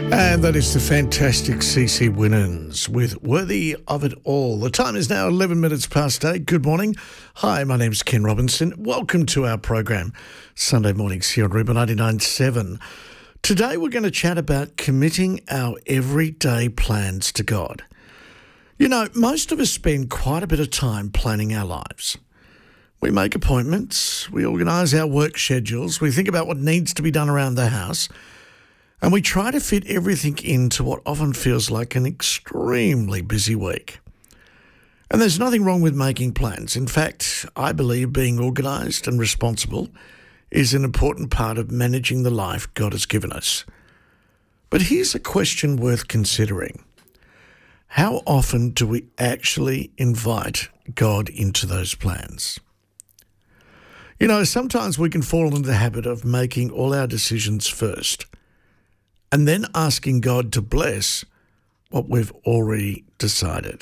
And that is the fantastic CeCe Winans with Worthy of It All. The time is now 11 minutes past 8. Good morning. Hi, my name's Ken Robinson. Welcome to our program, Sunday mornings here on Reuben 99.7. Today we're going to chat about committing our everyday plans to God. You know, most of us spend quite a bit of time planning our lives. We make appointments, we organise our work schedules, we think about what needs to be done around the house, and we try to fit everything into what often feels like an extremely busy week. And there's nothing wrong with making plans. In fact, I believe being organised and responsible is an important part of managing the life God has given us. But here's a question worth considering. How often do we actually invite God into those plans? You know, sometimes we can fall into the habit of making all our decisions first and then asking God to bless what we've already decided.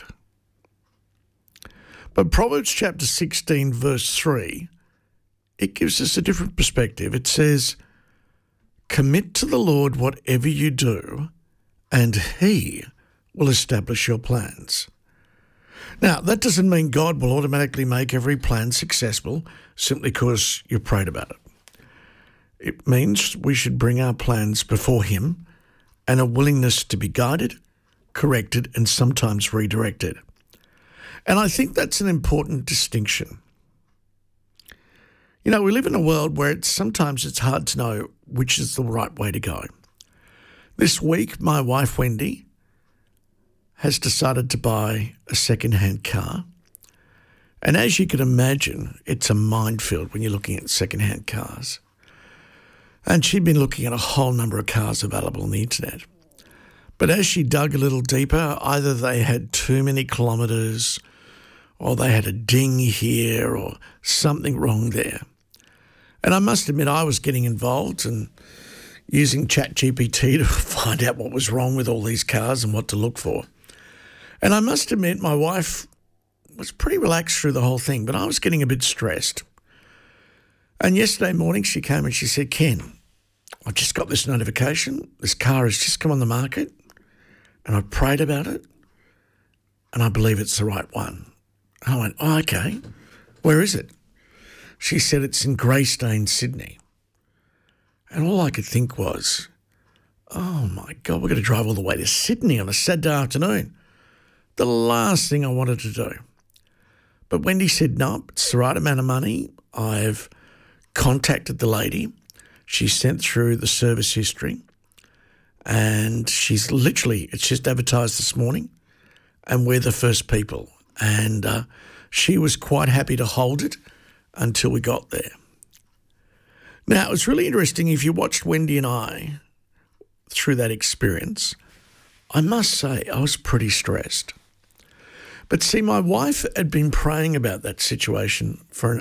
But Proverbs chapter 16, verse 3, it gives us a different perspective. It says, "Commit to the Lord whatever you do, and He will establish your plans." Now, that doesn't mean God will automatically make every plan successful simply because you prayed about it. It means we should bring our plans before Him and a willingness to be guided, corrected, and sometimes redirected. And I think that's an important distinction. You know, we live in a world where sometimes it's hard to know which is the right way to go. This week, my wife, Wendy, has decided to buy a second-hand car. And as you can imagine, it's a minefield when you're looking at second-hand cars. And she'd been looking at a whole number of cars available on the internet. But as she dug a little deeper, either they had too many kilometres or they had a ding here or something wrong there. And I must admit, I was getting involved and using ChatGPT to find out what was wrong with all these cars and what to look for. And I must admit, my wife was pretty relaxed through the whole thing, but I was getting a bit stressed. And yesterday morning she came and she said, "Ken, I just got this notification. This car has just come on the market and I prayed about it and I believe it's the right one." I went, "Oh, okay. Where is it?" She said, "It's in Greystone, Sydney." And all I could think was, oh my God, we're going to drive all the way to Sydney on a Saturday afternoon. The last thing I wanted to do. But Wendy said, "No, it's the right amount of money." I've contacted the lady. She sent through the service history and it's just advertised this morning and we're the first people. And she was quite happy to hold it until we got there. Now, it was really interesting. If you watched Wendy and I through that experience, I must say I was pretty stressed. But see, my wife had been praying about that situation for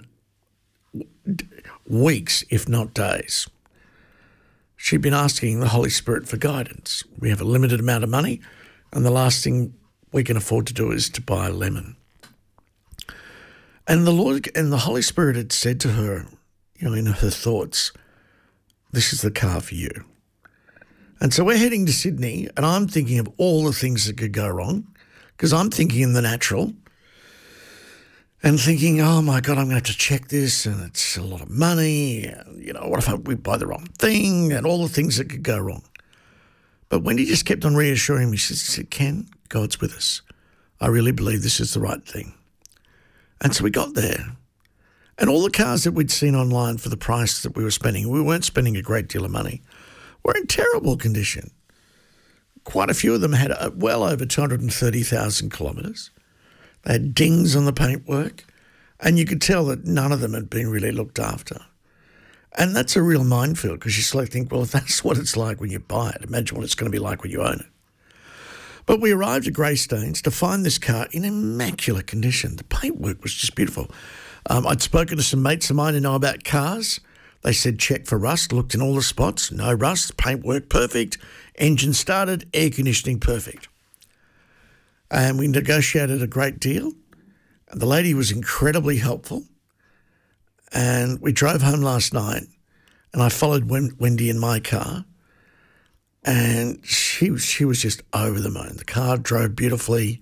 weeks, if not days. She'd been asking the Holy Spirit for guidance. We have a limited amount of money, and the last thing we can afford to do is to buy a lemon. And the Lord and the Holy Spirit had said to her, you know, in her thoughts, "This is the car for you." And so we're heading to Sydney, and I'm thinking of all the things that could go wrong, because I'm thinking in the natural and thinking, oh my God, I'm going to have to check this and it's a lot of money. You know, what if we buy the wrong thing and all the things that could go wrong? But Wendy just kept on reassuring me. She said, "Ken, God's with us. I really believe this is the right thing." And so we got there. And all the cars that we'd seen online for the price that we were spending, we weren't spending a great deal of money, were in terrible condition. Quite a few of them had well over 230,000 kilometres. They had dings on the paintwork, and you could tell that none of them had been really looked after. And that's a real minefield, because you sort of think, well, if that's what it's like when you buy it, imagine what it's going to be like when you own it. But we arrived at Greystones to find this car in immaculate condition. The paintwork was just beautiful. I'd spoken to some mates of mine who know about cars. They said check for rust, looked in all the spots, no rust, paintwork perfect, engine started, air conditioning perfect. And we negotiated a great deal. The lady was incredibly helpful. And we drove home last night and I followed Wendy in my car and she she was just over the moon. The car drove beautifully.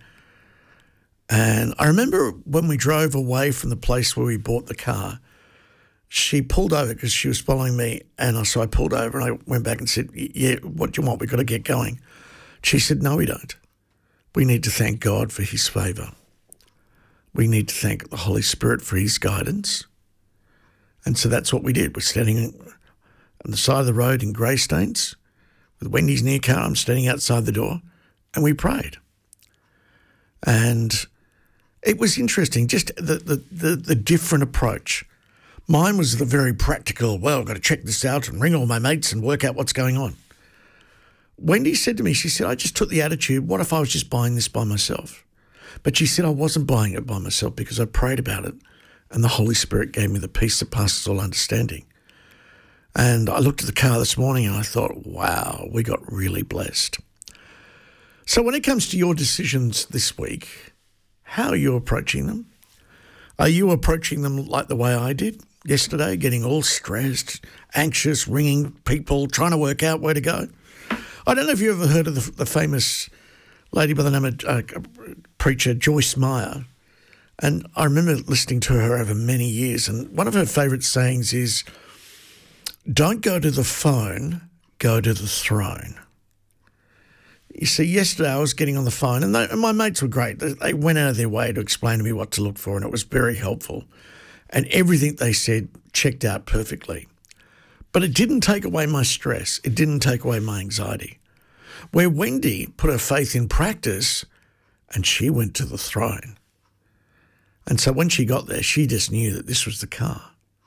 And I remember when we drove away from the place where we bought the car, she pulled over because she was following me. And so I pulled over and I went back and said, yeah, what do you want? We've got to get going. She said, no, we don't. We need to thank God for his favour. We need to thank the Holy Spirit for his guidance. And so that's what we did. We're standing on the side of the road in Greystanes with Wendy's new car. I'm standing outside the door and we prayed. And it was interesting, just the different approach. Mine was the very practical, well, I've got to check this out and ring all my mates and work out what's going on. Wendy said to me, she said, I just took the attitude, what if I was just buying this by myself? But she said I wasn't buying it by myself because I prayed about it and the Holy Spirit gave me the peace that passes all understanding. And I looked at the car this morning and I thought, wow, we got really blessed. So when it comes to your decisions this week, how are you approaching them? Are you approaching them like the way I did yesterday, getting all stressed, anxious, ringing people, trying to work out where to go? I don't know if you ever heard of the famous lady by the name of preacher Joyce Meyer. And I remember listening to her over many years. And one of her favourite sayings is, don't go to the phone, go to the throne. You see, yesterday I was getting on the phone and my mates were great. They went out of their way to explain to me what to look for and it was very helpful. And everything they said checked out perfectly. But it didn't take away my stress. It didn't take away my anxiety. Where Wendy put her faith in practice and she went to the throne. And so when she got there, she just knew that this was the car.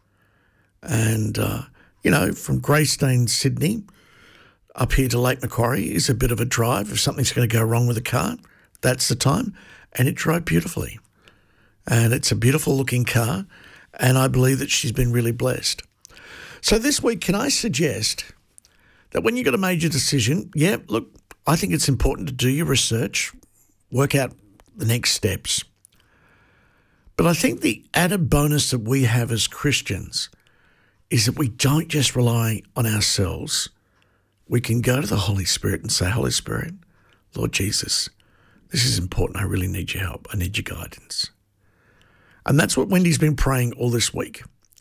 And, from Greystanes, Sydney, up here to Lake Macquarie is a bit of a drive. If something's going to go wrong with the car, that's the time. And it drove beautifully. And it's a beautiful looking car. And I believe that she's been really blessed. So this week, can I suggest that when you've got a major decision, I think it's important to do your research, work out the next steps. But I think the added bonus that we have as Christians is that we don't just rely on ourselves. We can go to the Holy Spirit and say, Holy Spirit, Lord Jesus, this is important. I really need your help. I need your guidance. And that's what Wendy's been praying all this week.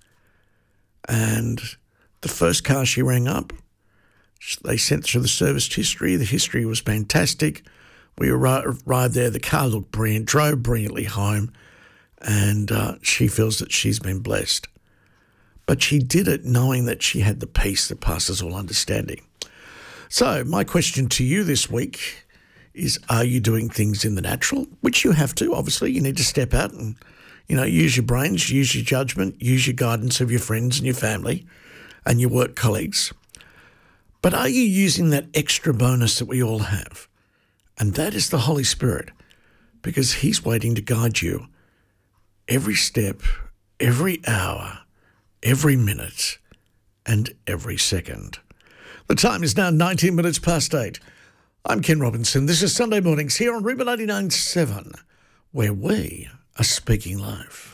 And the first car she rang up, they sent through the service history. The history was fantastic. We arrived there. The car looked brilliant, drove brilliantly home, and she feels that she's been blessed. But she did it knowing that she had the peace that passes all understanding. So my question to you this week is, are you doing things in the natural? Which you have to, obviously. You need to step out and, use your brains, use your judgment, use your guidance of your friends and your family and your work colleagues. But are you using that extra bonus that we all have? And that is the Holy Spirit, because he's waiting to guide you every step, every hour, every minute, and every second. The time is now 19 minutes past 8. I'm Ken Robinson. This is Sunday Mornings here on Rhema 99.7, where we are speaking life.